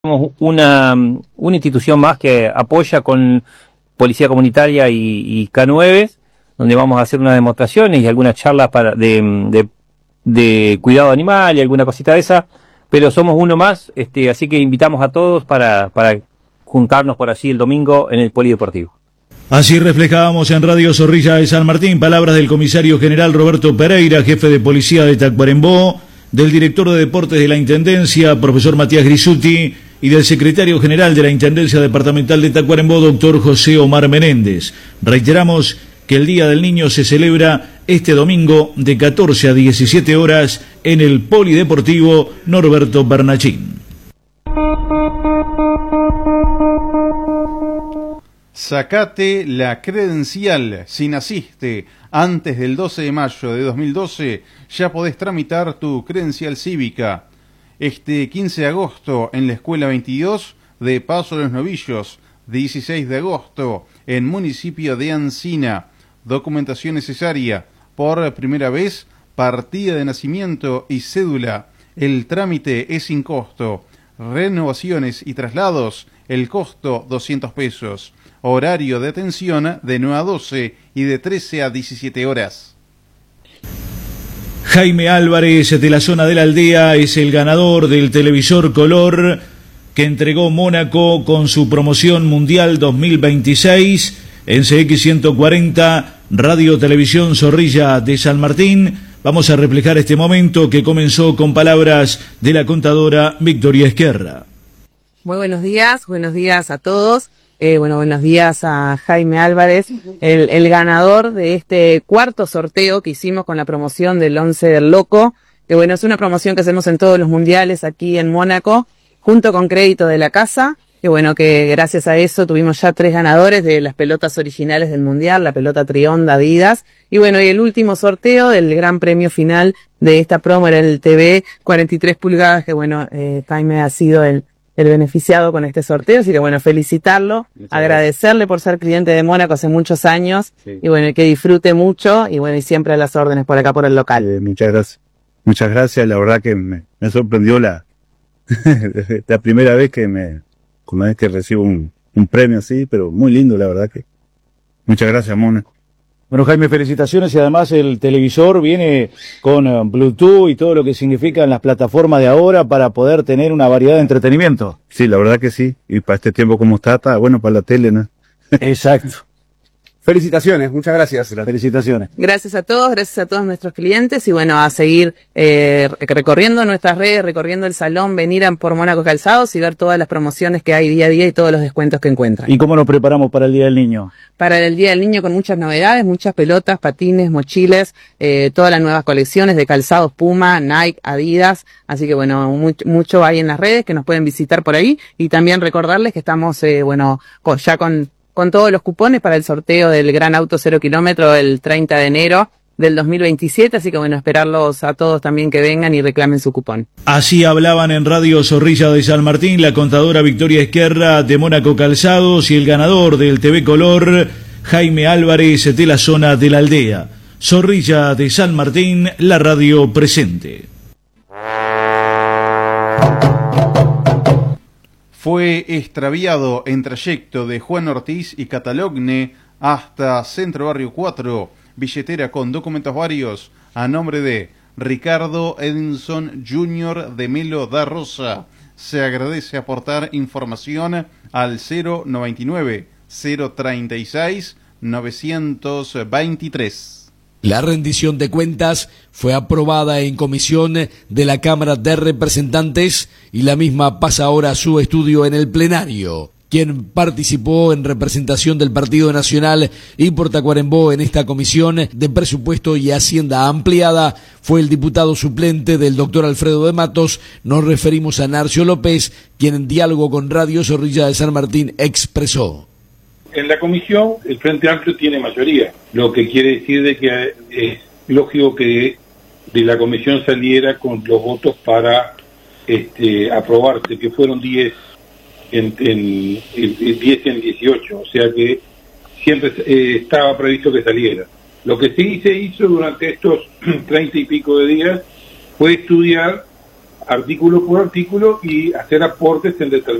Somos una institución más que apoya con Policía Comunitaria y K9, donde vamos a hacer unas demostraciones y algunas charlas de cuidado animal y alguna cosita de esa, pero somos uno más, así que invitamos a todos para juntarnos por allí el domingo en el Polideportivo. Así reflejábamos en Radio Zorrilla de San Martín palabras del comisario general Roberto Pereira, jefe de policía de Tacuarembó, del director de deportes de la Intendencia, profesor Matías Grisuti, y del secretario general de la Intendencia Departamental de Tacuarembó, doctor José Omar Menéndez. Reiteramos que el Día del Niño se celebra este domingo de 14 a 17 horas en el Polideportivo Norberto Bernachín. Sacate la credencial. Si naciste antes del 12 de mayo de 2012, ya podés tramitar tu credencial cívica. Este 15 de agosto en la Escuela 22 de Paso de los Novillos, 16 de agosto en municipio de Ancina. Documentación necesaria: por primera vez, partida de nacimiento y cédula. El trámite es sin costo. Renovaciones y traslados, el costo 200 pesos. Horario de atención de 9 a 12 y de 13 a 17 horas. Jaime Álvarez, de la zona de la Aldea, es el ganador del televisor color que entregó Mónaco con su promoción mundial 2026 en CX140, Radio Televisión Zorrilla de San Martín. Vamos a reflejar este momento que comenzó con palabras de la contadora Victoria Esquerra. Muy buenos días a todos. Buenos días a Jaime Álvarez, el ganador de este cuarto sorteo que hicimos con la promoción del 11 del Loco, que es una promoción que hacemos en todos los mundiales aquí en Mónaco, junto con crédito de la casa, que gracias a eso tuvimos ya 3 ganadores de las pelotas originales del mundial, la pelota Trionda Adidas, y el último sorteo del gran premio final de esta promo era el TV 43 pulgadas, que Jaime ha sido el beneficiado con este sorteo, así que felicitarlo, agradecerle por ser cliente de Mónaco hace muchos años, sí. Y que disfrute mucho, y siempre a las órdenes por acá por el local. Muchas gracias, la verdad que me sorprendió la primera vez que recibo un premio así, pero muy lindo, la verdad que. Muchas gracias, Mónaco. Bueno, Jaime, felicitaciones, y además el televisor viene con Bluetooth y todo lo que significan las plataformas de ahora para poder tener una variedad de entretenimiento. Sí, la verdad que sí, y para este tiempo como está bueno para la tele, ¿no? Exacto. Felicitaciones, muchas gracias. Felicitaciones. Gracias a todos nuestros clientes, y a seguir recorriendo nuestras redes, recorriendo el salón, venir por Mónaco Calzados y ver todas las promociones que hay día a día y todos los descuentos que encuentran. ¿Y cómo nos preparamos para el Día del Niño? Para el Día del Niño con muchas novedades, muchas pelotas, patines, mochiles, todas las nuevas colecciones de calzados Puma, Nike, Adidas, así que mucho hay en las redes que nos pueden visitar por ahí, y también recordarles que estamos ya con todos los cupones para el sorteo del Gran Auto 0 kilómetro el 30 de enero del 2027, así que esperarlos a todos también que vengan y reclamen su cupón. Así hablaban en Radio Zorrilla de San Martín la contadora Victoria Esquerra de Mónaco Calzados y el ganador del TV Color, Jaime Álvarez, de la zona de la Aldea. Zorrilla de San Martín, la radio presente. Fue extraviado en trayecto de Juan Ortiz y Catalogne hasta Centro Barrio 4, billetera con documentos varios a nombre de Ricardo Edinson Jr. de Melo da Rosa. Se agradece aportar información al 099 036 923. La rendición de cuentas fue aprobada en comisión de la Cámara de Representantes y la misma pasa ahora a su estudio en el plenario. Quien participó en representación del Partido Nacional y por Tacuarembó en esta comisión de presupuesto y hacienda ampliada fue el diputado suplente del doctor Alfredo de Matos. Nos referimos a Narcio López, quien en diálogo con Radio Zorrilla de San Martín expresó: en la comisión el Frente Amplio tiene mayoría, lo que quiere decir de que es lógico que de la comisión saliera con los votos para aprobarse, que fueron 10 en 18, o sea que siempre estaba previsto que saliera. Lo que sí se hizo durante estos 30 y pico de días fue estudiar artículo por artículo y hacer aportes en determinados